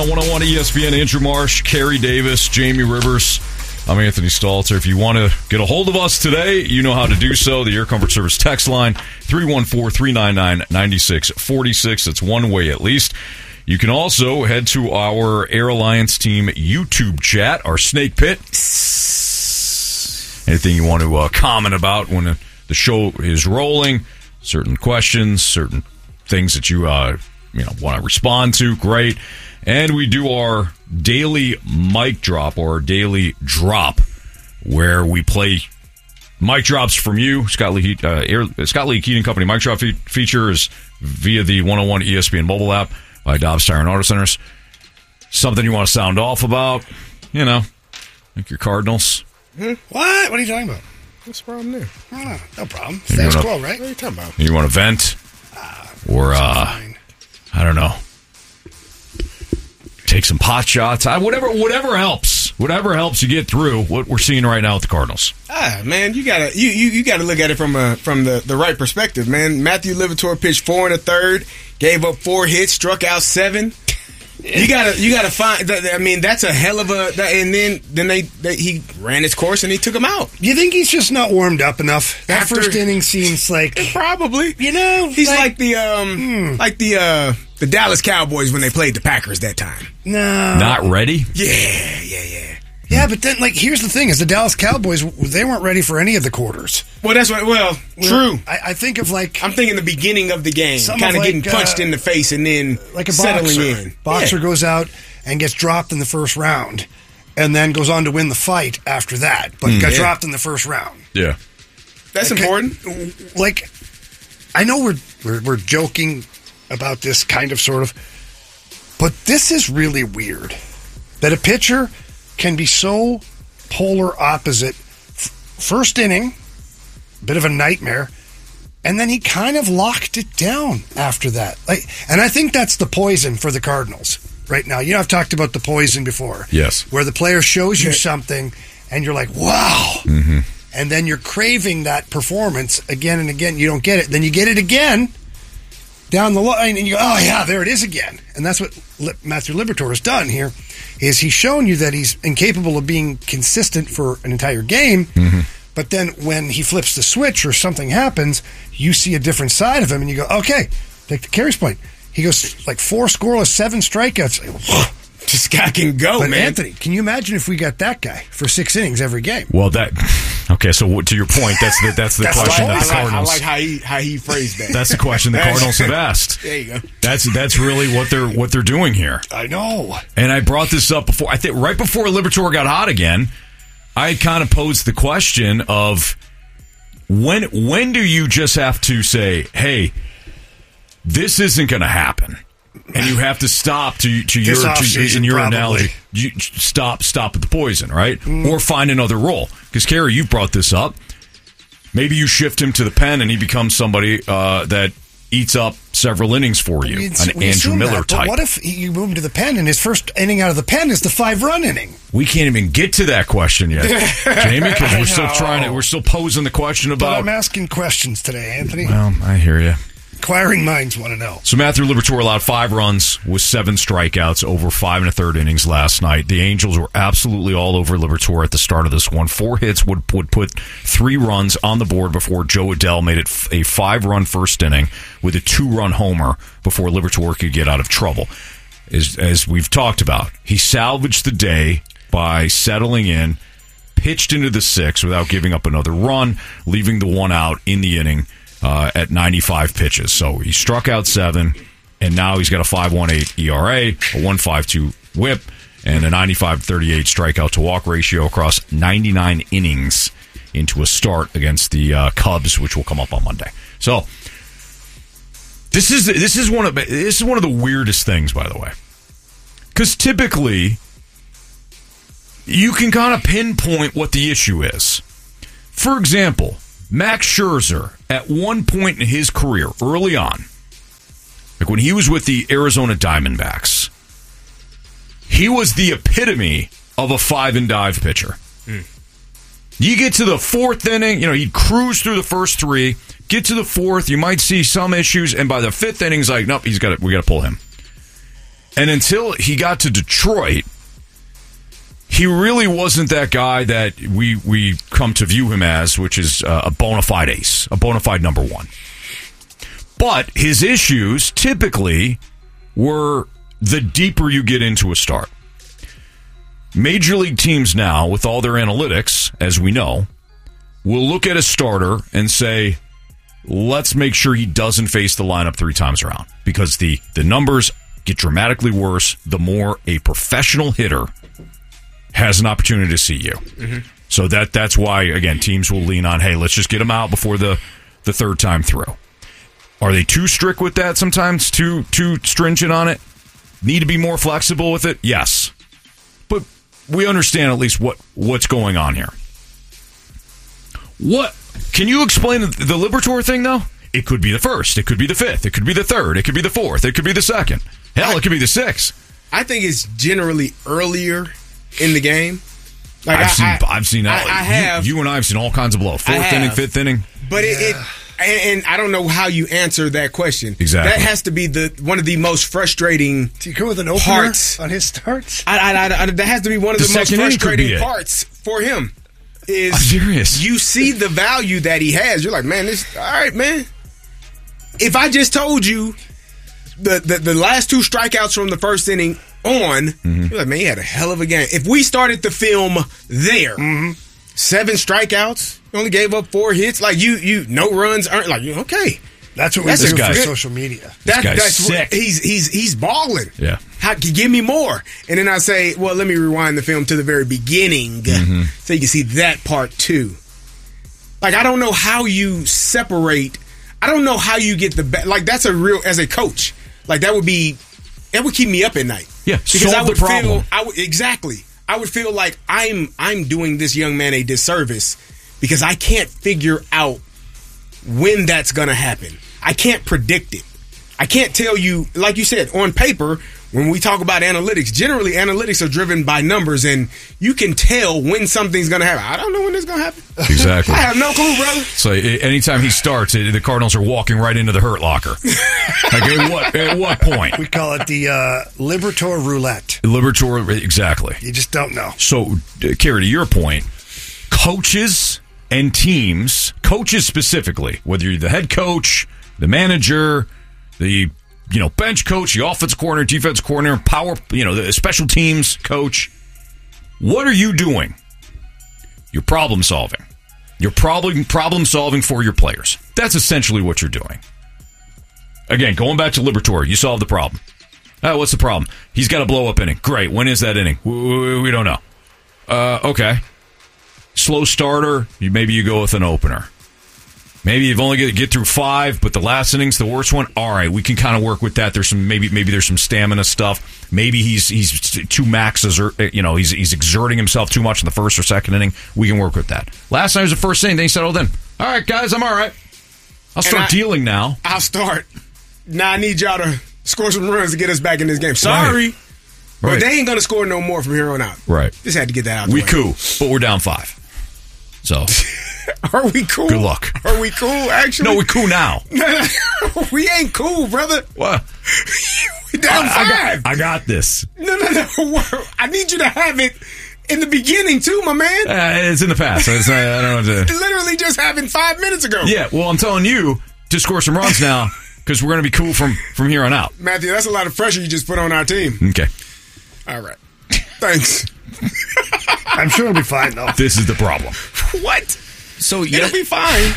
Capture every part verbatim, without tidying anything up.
one oh one E S P N, Andrew Marsh, Kerry Davis, Jamie Rivers. I'm Anthony Stalter. If you want to get a hold of us today, you know how to do so. The Air Comfort Service text line, three one four, three nine nine, nine six four six. That's one way at least. You can also head to our Air Alliance Team YouTube chat, our Snake Pit. Anything you want to uh, comment about when the show is rolling, certain questions, certain things that you uh, you know want to respond to, great. And we do our daily mic drop or daily drop where we play mic drops from you. Scott Lee, uh, Air, Scott Lee Heating Company mic drop fe- feature is via the one oh one E S P N mobile app by Dobbs Tire and Auto Centers. Something you want to sound off about, you know, like your Cardinals. Hmm? What? What are you talking about? What's the problem there? Oh, no problem. Status quo, right? What are you talking about? You want to vent? Uh, or, uh, I don't know. Take some pot shots. I, whatever whatever helps. Whatever helps you get through what we're seeing right now with the Cardinals. Ah, man, you gotta you, you, you gotta look at it from a, from the, the right perspective, man. Matthew Liberatore pitched four and a third, gave up four hits, struck out seven. You gotta you gotta find. I mean, that's a hell of a. And then then they, they he ran his course and he took him out. You think he's just not warmed up enough? That After, first inning seems like probably. You know, he's like, like the um hmm. like the uh the Dallas Cowboys when they played the Packers that time. No, not ready. Yeah, yeah, yeah. Yeah, but then, like, here's the thing: is the Dallas Cowboys, they weren't ready for any of the quarters. Well, that's right. Well, true. I, I think of like I'm thinking the beginning of the game, kind of like, getting punched uh, in the face, and then like a settling boxer. in. Boxer yeah. goes out and gets dropped in the first round, and then goes on to win the fight after that, but mm, got yeah. dropped in the first round. Yeah, that's like, important. Like, I know we're, we're we're joking about this kind of sort of, but this is really weird that a pitcher can be so polar opposite. First inning, bit of a nightmare, and then he kind of locked it down after that. Like, and I think that's the poison for the Cardinals right now. You know, I've talked about the poison before. Yes. Where the player shows you something, and you're like, wow. Mm-hmm. And then you're craving that performance again and again. You don't get it. Then you get it again down the line, and you go, oh, yeah, there it is again. And that's what Matthew Liberatore has done here, is he's shown you that he's incapable of being consistent for an entire game, mm-hmm. but then when he flips the switch or something happens, you see a different side of him, and you go, okay, take the Kerry's point. He goes like four scoreless, seven strikeouts. This guy can go, but man. Anthony, can you imagine if we got that guy for six innings every game? Well, that... Okay, so to your point, that's the that's the that's question like, that the I like, Cardinals. I like how he how he phrased that. That's the question the Cardinals have asked. There you go. That's that's really what they're what they're doing here. I know. And I brought this up before. I think right before Liberatore got hot again, I kind of posed the question of when when do you just have to say, hey, this isn't going to happen. And you have to stop to to your to, in your probably. analogy. You stop stop at the poison, right? Mm. Or find another role. Because Kerry, you brought this up. Maybe you shift him to the pen, and he becomes somebody uh, that eats up several innings for you, we, an we Andrew Miller that, type. But what if you move him to the pen, and his first inning out of the pen is the five-run inning? We can't even get to that question yet, Jamie, because we're still trying to. We're still posing the question about. But I'm asking questions today, Anthony. Well, I hear you. Inquiring minds want to know. So Matthew Liberatore allowed five runs with seven strikeouts over five and a third innings last night. The Angels were absolutely all over Liberatore at the start of this one. Four hits would, would put three runs on the board before Joe Adell made it a five-run first inning with a two-run homer before Liberatore could get out of trouble. As, as we've talked about, he salvaged the day by settling in, pitched into the sixth without giving up another run, leaving the one out in the inning. Uh, at ninety-five pitches. So he struck out seven, and now he's got a five point one eight E R A, a one point five two whip, and a ninety-five point three eight strikeout to walk ratio across ninety-nine innings into a start against the uh, Cubs, which will come up on Monday. So this is this is one of this is one of the weirdest things, by the way, because typically you can kind of pinpoint what the issue is. For example, Max Scherzer, at one point in his career, early on, like when he was with the Arizona Diamondbacks, he was the epitome of a five and dive pitcher. Mm. You get to the fourth inning, you know, he'd cruise through the first three, get to the fourth, you might see some issues, and by the fifth inning, he's like, nope, he's got we got to pull him. And until he got to Detroit, he really wasn't that guy that we we come to view him as, which is uh, a bona fide ace, a bona fide number one. But his issues typically were the deeper you get into a start. Major league teams now, with all their analytics, as we know, will look at a starter and say, let's make sure he doesn't face the lineup three times around, because the, the numbers get dramatically worse the more a professional hitter has an opportunity to see you. Mm-hmm. So that that's why, again, teams will lean on, hey, let's just get him out before the, the third time through. Are they too strict with that sometimes? Too too stringent on it? Need to be more flexible with it? Yes. But we understand at least what, what's going on here. What can you explain the, the Liberatore thing, though? It could be the first. It could be the fifth. It could be the third. It could be the fourth. It could be the second. Hell, I, it could be the sixth. I think it's generally earlier in the game. Like I've I, seen, I, I've seen. I, I have. You, you and I have seen all kinds of blow. Fourth inning, fifth inning. But it, it and, and I don't know how you answer that question. Exactly. That has to be the one of the most frustrating. Do you go with an opener parts on his starts? I, I, I, I, that has to be one of the, the most frustrating parts for him. Is I'm serious. You see the value that he has. You're like, man, this all right, man. If I just told you the, the, the last two strikeouts from the first inning on, mm-hmm. you're like, man, he had a hell of a game. If we started the film there, mm-hmm. seven strikeouts, only gave up four hits, like you, you, no runs, aren't like you. Okay, that's what we that's do for social media. That, guy's that's sick. He's he's he's balling. Yeah, How, give me more, and then I say, well, let me rewind the film to the very beginning mm-hmm. so you can see that part too. Like I don't know how you separate. I don't know how you get the best. Like that's a real as a coach. Like that would be that would keep me up at night. Yeah, because solve I would the problem. feel I would exactly. I would feel like I'm I'm doing this young man a disservice because I can't figure out when that's gonna happen. I can't predict it. I can't tell you, like you said, on paper. When we talk about analytics, generally analytics are driven by numbers, and you can tell when something's going to happen. I don't know when it's going to happen. Exactly. I have no clue, brother. So anytime he starts, the Cardinals are walking right into the hurt locker. Like at what, at what point? We call it the uh, Liberatore roulette. Liberatore, exactly. You just don't know. So, Kerry, to your point, coaches and teams, coaches specifically, whether you're the head coach, the manager, the you know, bench coach, the offensive coordinator, defense coordinator, power, you know, the special teams coach. What are you doing? You're problem solving. You're problem problem solving for your players. That's essentially what you're doing. Again, going back to Liberatore, you solve the problem. Oh, what's the problem? He's got a blow up inning. Great. When is that inning? We, we don't know. Uh, okay. Slow starter. You, maybe you go with an opener. Maybe you've only got to get through five, but the last inning's the worst one. All right, we can kind of work with that. There's some maybe maybe there's some stamina stuff. Maybe he's he's too max, you know, he's he's exerting himself too much in the first or second inning. We can work with that. Last night was the first inning. Then he settled in. All right, guys, I'm all right. I'll start I, dealing now. I'll start. Now I need y'all to score some runs to get us back in this game. Sorry, right. But right. They ain't gonna score no more from here on out. Right. Just had to get that out. We way. cool, but we're down five. So. Are we cool? Good luck. Are we cool, actually? No, we cool now. We ain't cool, brother. What? We down I, five. I got, I got this. No, no, no. I need you to have it in the beginning, too, my man. Uh, it's in the past. It's, uh, I don't know what to... Literally just happened five minutes ago. Yeah, well, I'm telling you to score some runs now because we're going to be cool from, from here on out. Matthew, that's a lot of pressure you just put on our team. Okay. All right. Thanks. I'm sure it'll be fine, though. This is the problem. What? So it'll ye- be fine.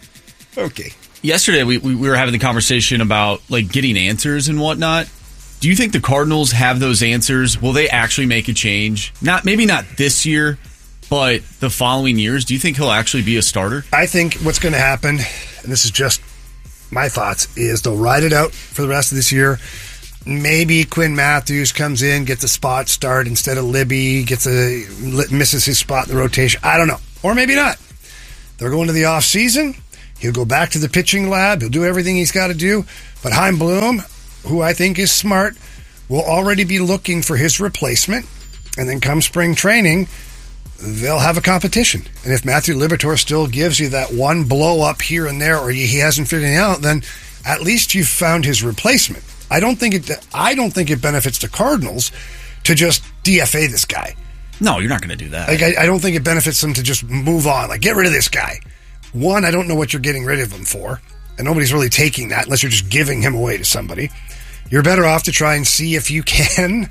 Okay. Yesterday we, we we were having the conversation about like getting answers and whatnot. Do you think the Cardinals have those answers? Will they actually make a change? Not maybe not this year, but the following years. Do you think he'll actually be a starter? I think what's going to happen, and this is just my thoughts, is they'll ride it out for the rest of this year. Maybe Quinn Matthews comes in, gets a spot start instead of Libby, gets a misses his spot in the rotation. I don't know, or maybe not. They're going to the off season. He'll go back to the pitching lab. He'll do everything he's got to do. But Chaim Bloom, who I think is smart, will already be looking for his replacement. And then come spring training, they'll have a competition. And if Matthew Liberatore still gives you that one blow up here and there, or he hasn't figured it out, then at least you've found his replacement. I don't think it. I don't think it benefits the Cardinals to just D F A this guy. No, you're not going to do that. Like I, I don't think it benefits them to just move on. Like get rid of this guy. One, I don't know what you're getting rid of him for, and nobody's really taking that unless you're just giving him away to somebody. You're better off to try and see if you can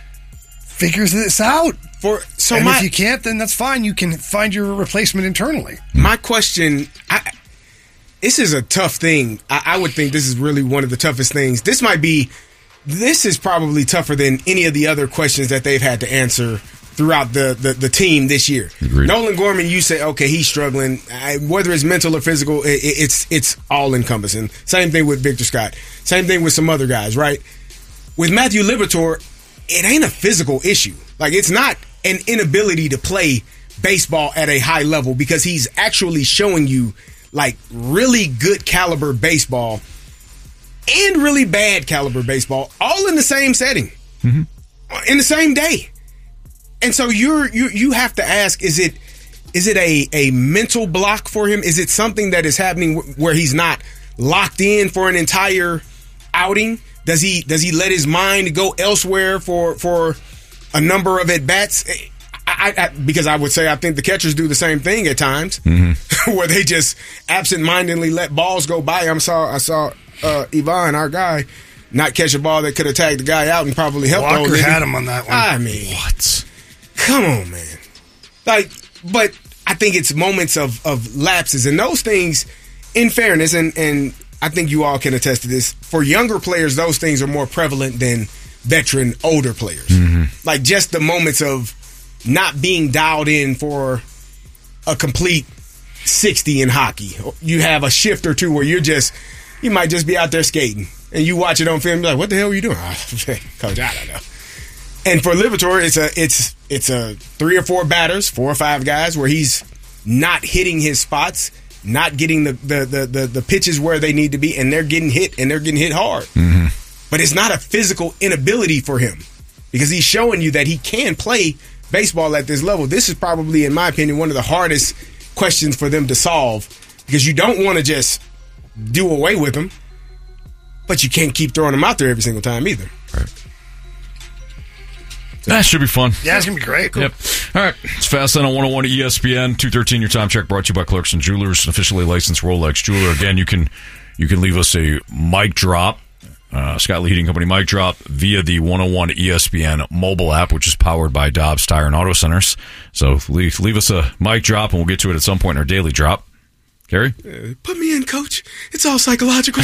figure this out. For so and my, if you can't, then that's fine. You can find your replacement internally. My question, I, this is a tough thing. I, I would think this is really one of the toughest things. This might be, this is probably tougher than any of the other questions that they've had to answer throughout the, the, the team this year. Agreed. Nolan Gorman, you say, okay, he's struggling. I, whether it's mental or physical, it, it's it's all encompassing. Same thing with Victor Scott. Same thing with some other guys, right? With Matthew Liberatore, it ain't a physical issue. Like, it's not an inability to play baseball at a high level because he's actually showing you, like, really good caliber baseball and really bad caliber baseball all in the same setting, mm-hmm. in the same day. And so you're you you have to ask: Is it is it a a mental block for him? Is it something that is happening where he's not locked in for an entire outing? Does he does he let his mind go elsewhere for for a number of at bats? I, I, because I would say I think the catchers do the same thing at times, mm-hmm. where they just absent-mindedly let balls go by. I saw I saw uh, Ivan, our guy, not catch a ball that could have tagged the guy out and probably helped. Walker old had him on that one. I mean, What? come on, man. Like, but I think it's moments of, of lapses. And those things, in fairness, and, and I think you all can attest to this, for younger players, those things are more prevalent than veteran, older players. Mm-hmm. Like, just the moments of not being dialed in for a complete sixty in hockey. You have a shift or two where you're just, you might just be out there skating. And you watch it on film, you're like, what the hell are you doing? Coach, I don't know. And for Liberatore, it's a it's it's a three or four batters, four or five guys where he's not hitting his spots, not getting the the the, the, the pitches where they need to be, and they're getting hit and they're getting hit hard. Mm-hmm. But it's not a physical inability for him because he's showing you that he can play baseball at this level. This is probably, in my opinion, one of the hardest questions for them to solve because you don't want to just do away with him, but you can't keep throwing him out there every single time either. Right. That should be fun. Yeah, it's going to be great. Cool. Yep. All right. It's Fast Lane on one oh one E S P N. two thirteen your time check brought to you by Clarkson Jewelers, an officially licensed Rolex jeweler. Again, you can you can leave us a mic drop, uh, Scott Lee Heating Company mic drop via the one oh one E S P N mobile app, which is powered by Dobbs Tire and Auto Centers. So leave, leave us a mic drop, and we'll get to it at some point in our daily drop. Gary? Uh, put me in, Coach. It's all psychological.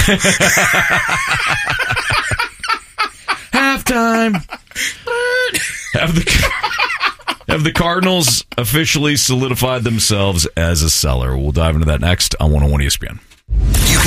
Halftime. Have the have the Cardinals officially solidified themselves as a seller? We'll dive into that next on one oh one E S P N.